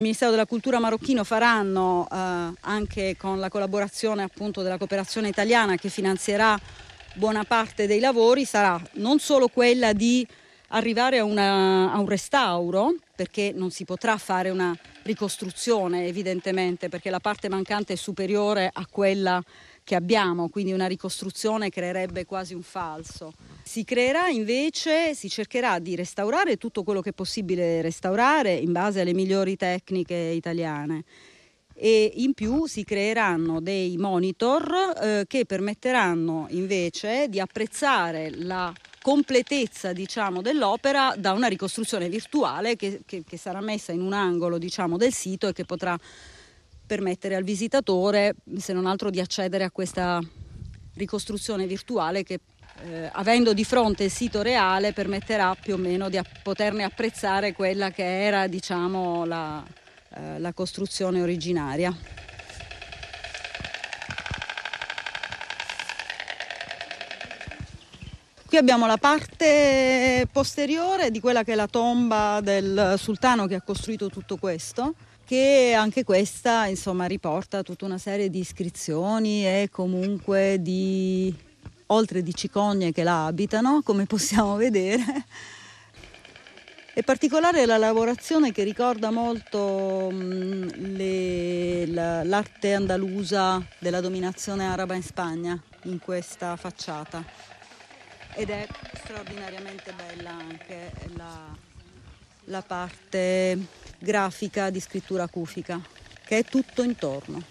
Il Ministero della Cultura marocchino faranno anche con la collaborazione appunto della cooperazione italiana che finanzierà buona parte dei lavori, sarà non solo quella di arrivare a un restauro, perché non si potrà fare una ricostruzione evidentemente, perché la parte mancante è superiore a quella che abbiamo, quindi una ricostruzione creerebbe quasi un falso. Si cercherà di restaurare tutto quello che è possibile restaurare in base alle migliori tecniche italiane e in più si creeranno dei monitor che permetteranno invece di apprezzare la completezza dell'opera da una ricostruzione virtuale che sarà messa in un angolo del sito e che potrà permettere al visitatore, se non altro, di accedere a questa ricostruzione virtuale che avendo di fronte il sito reale permetterà più o meno di poterne apprezzare quella che era la costruzione originaria. Qui abbiamo la parte posteriore di quella che è la tomba del sultano che ha costruito tutto questo, che anche questa riporta tutta una serie di iscrizioni e comunque oltre di cicogne che la abitano, come possiamo vedere. È particolare la lavorazione che ricorda molto l'arte andalusa della dominazione araba in Spagna in questa facciata. Ed è straordinariamente bella anche la parte grafica di scrittura cufica, che è tutto intorno.